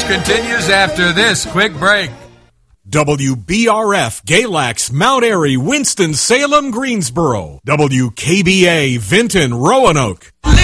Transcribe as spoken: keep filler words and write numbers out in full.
coverage continues after this quick break. W B R F, Galax, Mount Airy, Winston-Salem, Greensboro. W K B A, Vinton, Roanoke.